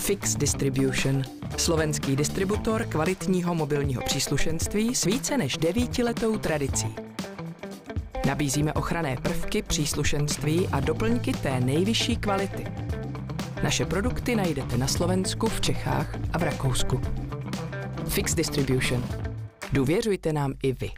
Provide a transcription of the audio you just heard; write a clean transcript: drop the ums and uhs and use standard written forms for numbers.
Fix Distribution. Slovenský distributor kvalitního mobilního příslušenství s více než 9letou tradicí. Nabízíme ochranné prvky, příslušenství a doplňky té nejvyšší kvality. Naše produkty najdete na Slovensku, v Čechách a v Rakousku. Fix Distribution. Důvěřujte nám i vy.